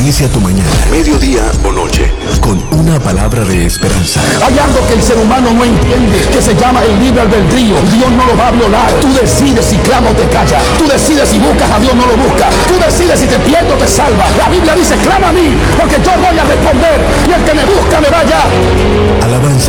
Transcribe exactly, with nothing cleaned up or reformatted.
Inicia tu mañana, mediodía o noche, con una palabra de esperanza. Hay algo que el ser humano no entiende, que se llama el libre albedrío. Dios no lo va a violar. Tú decides si clama o te calla. Tú decides si buscas a Dios o no lo buscas. Tú decides si te pierdes o te salva. La Biblia dice, clama a mí, porque yo voy a responder. Y el que me busca me vaya. Alabanza